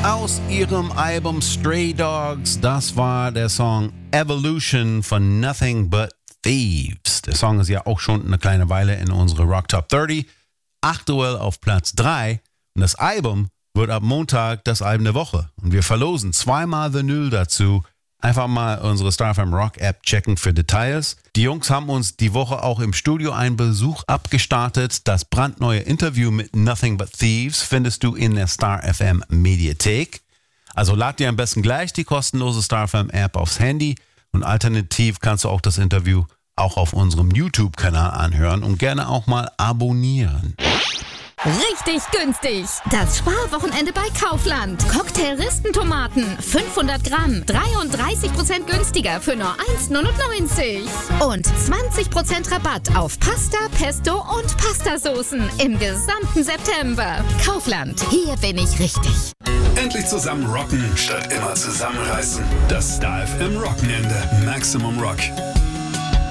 Aus ihrem Album Stray Dogs, das war der Song Evolution von Nothing But Thieves. Der Song ist ja auch schon eine kleine Weile in unsere Rock Top 30, aktuell auf Platz 3. Und das Album wird ab Montag das Album der Woche. Und wir verlosen 2-mal Vinyl dazu. Einfach mal unsere StarFM Rock App checken für Details. Die Jungs haben uns die Woche auch im Studio einen Besuch abgestartet. Das brandneue Interview mit Nothing But Thieves findest du in der StarFM Mediathek. Also lad dir am besten gleich die kostenlose StarFM App aufs Handy und alternativ kannst du auch das Interview auch auf unserem YouTube-Kanal anhören und gerne auch mal abonnieren. Richtig günstig. Das Sparwochenende bei Kaufland. Cocktail-Ristentomaten 500 Gramm, 33% günstiger für nur 1,99. Und 20% Rabatt auf Pasta, Pesto und Pastasoßen im gesamten September. Kaufland, hier bin ich richtig. Endlich zusammen rocken, statt immer zusammenreißen. Das StarFM Wochenende. Maximum Rock.